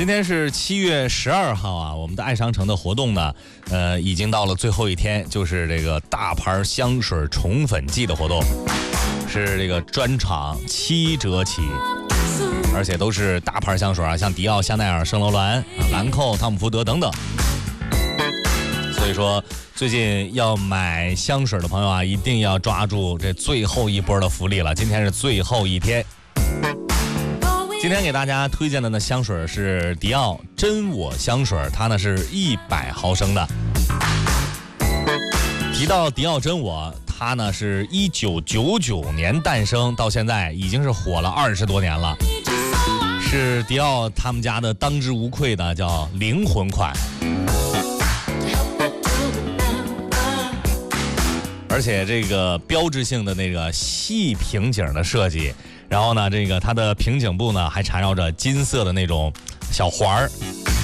今天是7月12号啊，我们的爱商城的活动呢，已经到了最后一天，就是这个大牌香水宠粉季的活动，是这个专场7折起，而且都是大牌香水啊，像迪奥、香奈儿、圣罗兰、兰蔻、汤姆福德等等。所以说，最近要买香水的朋友啊，一定要抓住这最后一波的福利了。今天是最后一天。今天给大家推荐的呢香水是迪奥真我香水，它呢是100毫升的。提到迪奥真我，它呢是1999年诞生，到现在已经是火了20多年了，是迪奥他们家的当之无愧的叫灵魂款。而且这个标志性的那个细瓶颈的设计，然后呢，这个它的瓶颈部呢还缠绕着金色的那种小环儿。